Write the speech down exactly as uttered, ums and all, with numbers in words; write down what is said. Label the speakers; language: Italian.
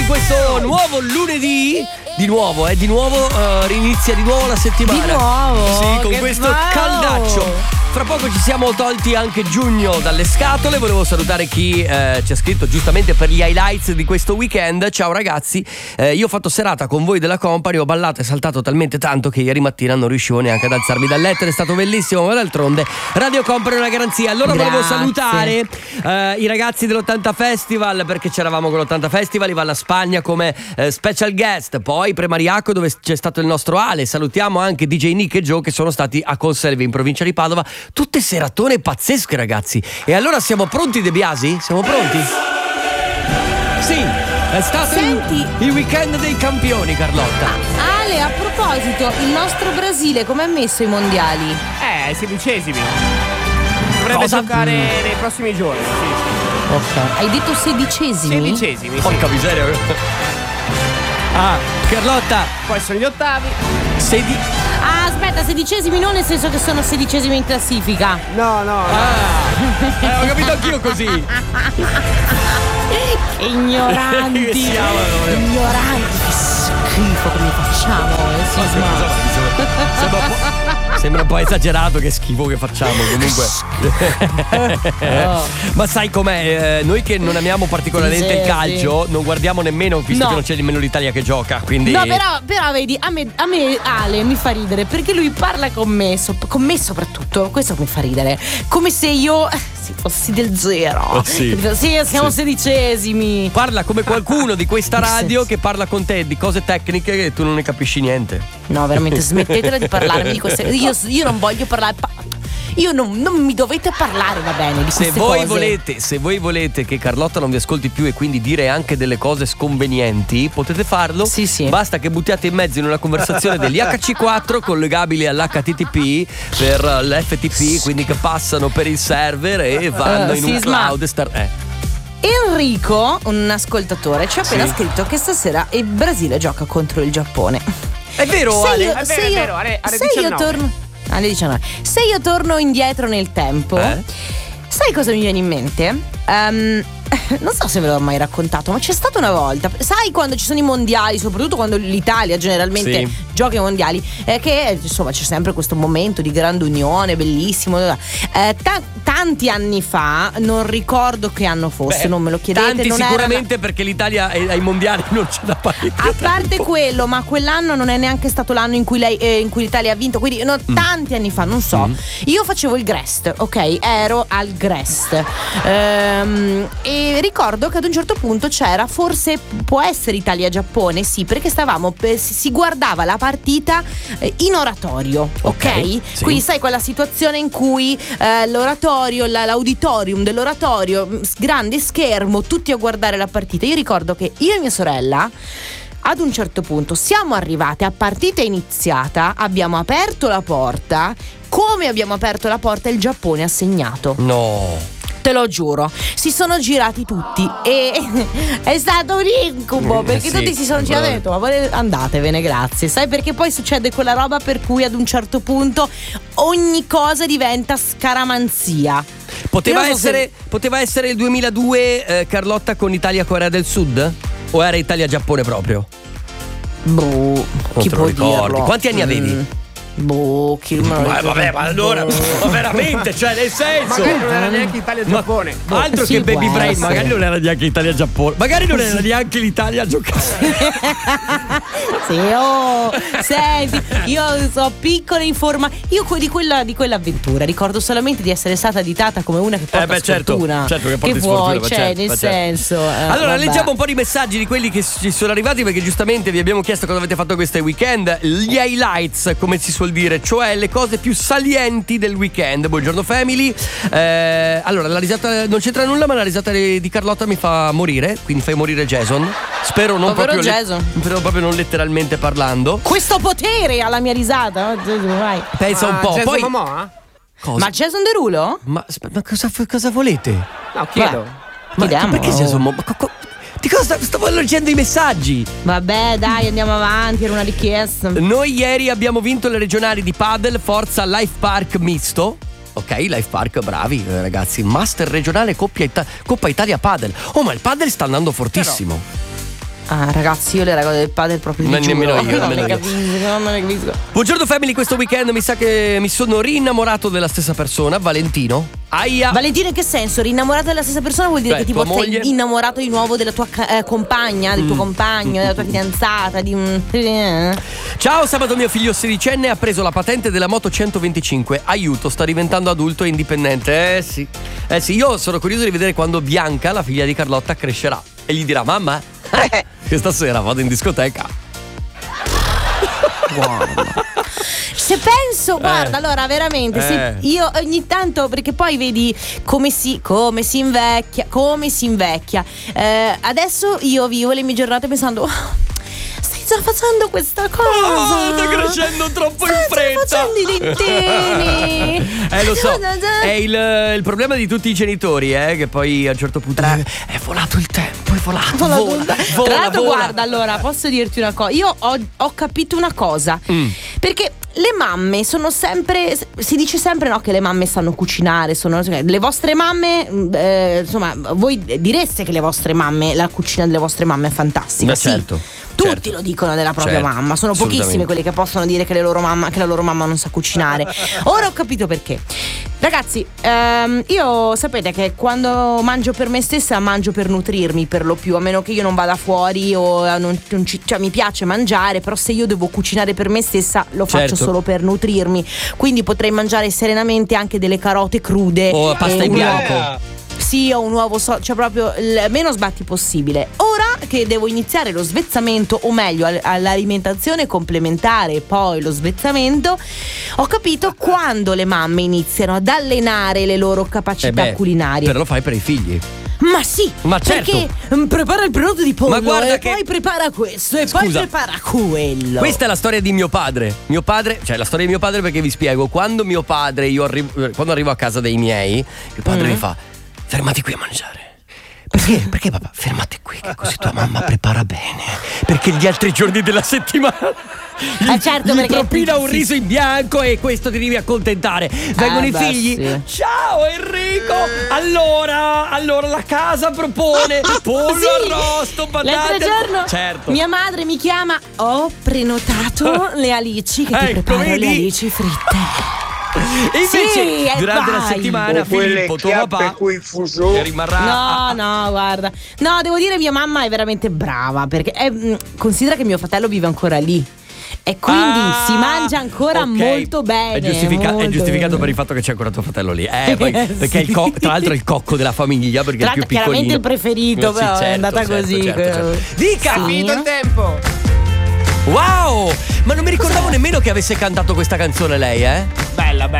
Speaker 1: in questo nuovo lunedì. Di nuovo, eh, di nuovo uh, inizia di nuovo la settimana.
Speaker 2: Di nuovo?
Speaker 1: Sì, con
Speaker 2: che
Speaker 1: questo
Speaker 2: bello.
Speaker 1: caldaccio. Fra poco ci siamo tolti anche giugno dalle scatole. Volevo salutare chi eh, ci ha scritto giustamente per gli highlights di questo weekend. Ciao ragazzi, eh, io ho fatto serata con voi della Company, ho ballato e saltato talmente tanto che ieri mattina non riuscivo neanche ad alzarmi dal letto. È stato bellissimo, ma d'altronde Radio Company è una garanzia. Allora
Speaker 2: Grazie.
Speaker 1: volevo salutare eh, i ragazzi dell'ottanta Festival, perché c'eravamo con l'ottanta Festival, Iva alla Spagna come eh, special guest, poi Premariaco dove c'è stato il nostro Ale. Salutiamo anche D J Nick e Joe che sono stati a Conselve in provincia di Padova. Tutte seratone pazzesche ragazzi. E allora siamo pronti De Biasi? Siamo pronti? Sì, è stato
Speaker 2: Senti.
Speaker 1: il, il weekend dei campioni, Carlotta.
Speaker 2: Ale, a proposito, il nostro Brasile come ha messo i mondiali?
Speaker 3: Eh, sedicesimi. Dovrebbe
Speaker 1: Cosa?
Speaker 3: giocare nei prossimi giorni. Sì,
Speaker 2: Ok. Hai detto sedicesimi?
Speaker 3: sì. Sedicesimi. Sì.
Speaker 1: Porca miseria. Ah, Carlotta,
Speaker 3: Poi sono gli ottavi.
Speaker 1: sedi...
Speaker 2: Ah, aspetta, sedicesimi non nel senso che sono sedicesimi in classifica.
Speaker 3: No, no.
Speaker 1: Ah, eh, ho capito anch'io così.
Speaker 2: Che ignoranti.
Speaker 1: Che siamo, allora.
Speaker 2: Ignoranti, che schifo che mi facciamo. Eh, sì,
Speaker 1: Ma sembra,
Speaker 2: ma-
Speaker 1: sembra un po', sembra un po' esagerato, che schifo che facciamo comunque. Ma sai com'è? Eh, noi che non amiamo particolarmente
Speaker 2: Sì,
Speaker 1: il
Speaker 2: sì.
Speaker 1: calcio, non guardiamo nemmeno, visto
Speaker 2: No.
Speaker 1: che non c'è nemmeno l'Italia che gioca. Quindi
Speaker 2: No, però, però vedi, a me, a me Ale mi fa ridere perché lui parla con me, so- con me soprattutto, questo mi fa ridere, come se io eh, sì, fossi del zero.
Speaker 1: Oh, sì.
Speaker 2: Capito? Sì, siamo
Speaker 1: Sì.
Speaker 2: sedicesimi.
Speaker 1: parla come qualcuno di questa radio che parla con te di cose tecniche che tu non ne capisci niente.
Speaker 2: No, veramente, smettetela di parlarmi di queste io, io non voglio parlare. pa- Io non, non mi dovete parlare, va bene, di
Speaker 1: Se
Speaker 2: queste
Speaker 1: voi
Speaker 2: cose.
Speaker 1: volete, se voi volete che Carlotta non vi ascolti più e quindi dire anche delle cose sconvenienti, potete farlo.
Speaker 2: Sì, sì.
Speaker 1: Basta che buttiate in mezzo in una conversazione degli acca ci quattro collegabili all'acca ti ti pi per l'F T P, quindi che passano per il server e vanno
Speaker 2: Eh,
Speaker 1: in un
Speaker 2: sisma.
Speaker 1: cloud star- eh.
Speaker 2: Enrico, un ascoltatore, ci ha appena
Speaker 1: Sì.
Speaker 2: scritto che stasera il Brasile gioca contro il Giappone.
Speaker 1: È vero,
Speaker 2: Se
Speaker 1: Ale?
Speaker 2: io,
Speaker 3: È
Speaker 2: se
Speaker 3: vero, è
Speaker 2: io-
Speaker 3: vero, alle- alle
Speaker 2: se io
Speaker 3: diciannove.
Speaker 2: torno alle diciannove. Se io torno indietro nel tempo,
Speaker 1: Eh?
Speaker 2: sai cosa mi viene in mente? Ehm, non so se ve l'ho mai raccontato, ma c'è stata una volta, sai quando ci sono i mondiali, soprattutto quando l'Italia generalmente
Speaker 1: Sì.
Speaker 2: gioca ai mondiali, eh, che insomma c'è sempre questo momento di grande unione, bellissimo. Eh, ta- tanti anni fa, non ricordo che anno fosse,
Speaker 1: Beh,
Speaker 2: non me lo chiedete.
Speaker 1: Tanti
Speaker 2: non era-
Speaker 1: sicuramente perché l'Italia ai ai mondiali non c'è da parecchio
Speaker 2: A parte
Speaker 1: tempo.
Speaker 2: quello, ma quell'anno non è neanche stato l'anno in cui, lei, eh, in cui l'Italia ha vinto, quindi no,
Speaker 1: Mm.
Speaker 2: tanti anni fa, non so. Io facevo il Grest, ok? Ero al Grest. Ehm, e ricordo che ad un certo punto c'era, forse può essere Italia-Giappone, sì, perché stavamo, per- si si guardava la partita eh, in oratorio, ok?
Speaker 1: Ok, sì.
Speaker 2: Quindi sai quella situazione in cui eh, l'oratorio, la- l'auditorium dell'oratorio, mh, grande schermo, tutti a guardare la partita. Io ricordo che io e mia sorella ad un certo punto siamo arrivate a partita iniziata, abbiamo aperto la porta, come abbiamo aperto la porta il Giappone ha segnato.
Speaker 1: No.
Speaker 2: Te lo giuro, si sono girati tutti e è stato un incubo
Speaker 1: Eh,
Speaker 2: perché
Speaker 1: sì,
Speaker 2: tutti si sono girati e hanno detto ma volete- andatevene, grazie. Sai perché poi succede quella roba per cui ad un certo punto ogni cosa diventa scaramanzia.
Speaker 1: Poteva
Speaker 2: Io non so
Speaker 1: essere, poteva essere il duemiladue, eh, Carlotta, con Italia-Corea del Sud? O era Italia-Giappone proprio?
Speaker 2: Boh,
Speaker 1: Non
Speaker 2: chi
Speaker 1: te lo
Speaker 2: può
Speaker 1: ricordi.
Speaker 2: dirlo?
Speaker 1: Quanti anni avevi?
Speaker 2: Mm, Boh, chi me lo
Speaker 1: Ma
Speaker 2: ricorda?
Speaker 1: vabbè, ma allora, ma veramente, cioè nel senso.
Speaker 3: Magari non era neanche Italia-Giappone.
Speaker 1: Ma altro
Speaker 2: Sì,
Speaker 1: che
Speaker 2: può
Speaker 1: Baby Brain,
Speaker 2: essere.
Speaker 1: magari non era neanche Italia-Giappone, magari non era neanche l'Italia a giocare.
Speaker 2: Sì, oh, senti, io so piccole informa. Io que- di, quella, di quell'avventura ricordo solamente di essere stata additata come una che porta
Speaker 1: Eh beh, certo,
Speaker 2: sfortuna.
Speaker 1: certo che porti
Speaker 2: vuoi,
Speaker 1: sfortuna, ma
Speaker 2: cioè,
Speaker 1: certo,
Speaker 2: nel
Speaker 1: ma certo.
Speaker 2: senso. eh,
Speaker 1: Allora,
Speaker 2: vabbè.
Speaker 1: leggiamo un po' di messaggi di quelli che ci sono arrivati, perché giustamente vi abbiamo chiesto cosa avete fatto questo weekend. Gli highlights, come si suol dire, cioè le cose più salienti del weekend. Buongiorno family. Eh, allora, la risata non c'entra nulla, ma la risata di di Carlotta mi fa morire, quindi fai morire Jason. Spero non
Speaker 2: Povero
Speaker 1: proprio le-
Speaker 2: Jason.
Speaker 1: spero proprio non letteralmente parlando.
Speaker 2: Questo potere alla mia risata. Vai.
Speaker 1: Pensa un po',
Speaker 3: Jason
Speaker 1: poi
Speaker 3: Momoa?
Speaker 1: cosa?
Speaker 2: Ma Jason Derulo?
Speaker 1: Ma, aspe- ma cosa, cosa volete?
Speaker 3: No, chiedo.
Speaker 1: Ma
Speaker 2: Chiediamo.
Speaker 1: perché Jason Momoa? Ma co- co- Di cosa sta- stavo leggendo i messaggi?
Speaker 2: Vabbè, dai, andiamo avanti, era una richiesta.
Speaker 1: Noi ieri abbiamo vinto le regionali di padel, forza Life Park misto. Ok, Life Park, bravi eh, ragazzi. Master regionale Coppia Ita- Coppa Italia Padel. Oh, ma il padel sta andando fortissimo.
Speaker 2: Ah, ragazzi, io le regole del padre proprio
Speaker 1: Non
Speaker 2: vi
Speaker 1: nemmeno
Speaker 2: giuro,
Speaker 1: io,
Speaker 2: non
Speaker 1: nemmeno
Speaker 2: ne
Speaker 1: io.
Speaker 2: capisco, non ne capisco.
Speaker 1: Buongiorno family, questo weekend mi sa che mi sono rinnamorato della stessa persona, Valentino. Aia.
Speaker 2: Valentino, in che senso? Rinnamorato della stessa persona vuol dire
Speaker 1: Beh,
Speaker 2: che tipo
Speaker 1: tua moglie.
Speaker 2: sei innamorato di nuovo della tua ca- eh, compagna, del tuo compagno, della tua fidanzata, di un...
Speaker 1: Ciao, sabato mio figlio sedicenne ha preso la patente della moto centoventicinque. Aiuto, sta diventando adulto e indipendente. Eh sì. Eh sì, io sono curioso di vedere quando Bianca, la figlia di Carlotta, crescerà e gli dirà: mamma, che stasera vado in discoteca.
Speaker 2: Se penso, guarda,
Speaker 1: Eh.
Speaker 2: allora veramente, se
Speaker 1: Eh.
Speaker 2: io ogni tanto, perché poi vedi come si, come si invecchia, come si invecchia. Eh, adesso io vivo le mie giornate pensando: "Oh, stai già facendo questa cosa.
Speaker 1: Oh, sta crescendo troppo in
Speaker 2: Stai
Speaker 1: fretta.
Speaker 2: facendo i dentini."
Speaker 1: Eh, lo so, è il, il problema di tutti i genitori, eh, che poi a un certo punto è, è volato il tempo, è volato, vola, vola,
Speaker 2: Tra l'altro,
Speaker 1: vola.
Speaker 2: guarda, allora posso dirti una cosa. Io ho, ho capito una cosa.
Speaker 1: Mm.
Speaker 2: Perché le mamme sono sempre. Si dice sempre, no, che le mamme sanno cucinare. Sono le vostre mamme. eh, insomma, voi direste che le vostre mamme, la cucina delle vostre mamme è fantastica.
Speaker 1: Ma
Speaker 2: sì.
Speaker 1: certo.
Speaker 2: Tutti
Speaker 1: certo.
Speaker 2: lo dicono della propria
Speaker 1: Certo,
Speaker 2: mamma. Sono pochissimi
Speaker 1: assolutamente.
Speaker 2: quelli che possono dire che, le loro mamma, che la loro mamma non sa cucinare. Ora ho capito perché. Ragazzi, ehm, io sapete che quando mangio per me stessa mangio per nutrirmi per lo più, a meno che io non vada fuori o eh, non, non ci, cioè mi piace mangiare, però se io devo cucinare per me stessa lo faccio
Speaker 1: Certo.
Speaker 2: solo per nutrirmi. Quindi potrei mangiare serenamente anche delle carote crude
Speaker 1: O pasta
Speaker 2: e
Speaker 1: in
Speaker 2: un
Speaker 1: bianco.
Speaker 2: uovo. Sì, ho un uovo, so, cioè proprio il meno sbatti possibile. Ora che devo iniziare lo svezzamento, o meglio all- all'alimentazione complementare e poi lo svezzamento, ho capito quando le mamme iniziano ad allenare le loro capacità
Speaker 1: Eh beh,
Speaker 2: culinarie.
Speaker 1: però lo fai per i figli.
Speaker 2: Ma sì,
Speaker 1: Ma certo.
Speaker 2: perché mm, prepara il prodotto di pollo
Speaker 1: Ma guarda
Speaker 2: e
Speaker 1: che-
Speaker 2: poi prepara questo e poi
Speaker 1: Scusa.
Speaker 2: prepara quello.
Speaker 1: Questa è la storia di mio padre. Mio padre, cioè la storia di mio padre, perché vi spiego. Quando mio padre, io arrivo, eh, quando arrivo a casa dei miei, mio padre
Speaker 2: Mm.
Speaker 1: mi fa: fermati qui a mangiare. Perché? Perché papà? Fermati qui, che così tua mamma prepara bene. Perché gli altri giorni della settimana gli,
Speaker 2: Eh, certo,
Speaker 1: gli
Speaker 2: perché-
Speaker 1: propina un
Speaker 2: sì.
Speaker 1: riso in bianco e questo ti devi accontentare. Vengono
Speaker 2: Eh,
Speaker 1: i
Speaker 2: beh,
Speaker 1: figli.
Speaker 2: sì.
Speaker 1: Ciao Enrico. Allora, allora la casa propone pollo
Speaker 2: Sì.
Speaker 1: arrosto, patate.
Speaker 2: L'altro giorno
Speaker 1: Certo.
Speaker 2: mia madre mi chiama: ho prenotato le alici che ti
Speaker 1: Ecco,
Speaker 2: preparo
Speaker 1: vedi?
Speaker 2: le alici fritte.
Speaker 1: E invece
Speaker 2: Sì, e
Speaker 1: durante la
Speaker 2: vai.
Speaker 1: settimana Filippo, tuo papà, che rimarrà
Speaker 2: No, no, guarda. No, devo dire, mia mamma è veramente brava. Perché è, mh, considera che mio fratello vive ancora lì. E quindi
Speaker 1: Ah,
Speaker 2: si mangia ancora
Speaker 1: ok.
Speaker 2: molto bene.
Speaker 1: È, giustifica-
Speaker 2: molto
Speaker 1: è giustificato
Speaker 2: bene.
Speaker 1: per il fatto che c'è ancora tuo fratello lì. Eh, poi,
Speaker 2: Eh,
Speaker 1: perché
Speaker 2: sì.
Speaker 1: il co- tra l'altro è il cocco della famiglia, perché
Speaker 2: Tra
Speaker 1: è il più
Speaker 2: l'altro,
Speaker 1: piccolino.
Speaker 2: chiaramente il preferito,
Speaker 1: Eh, sì,
Speaker 2: però è
Speaker 1: certo,
Speaker 2: andata
Speaker 1: certo,
Speaker 2: così.
Speaker 1: certo, certo. Dica!
Speaker 2: Sì.
Speaker 3: Finito il tempo.
Speaker 1: Wow! Ma non mi ricordavo nemmeno che avesse cantato questa canzone lei, eh?
Speaker 3: Bella, bella.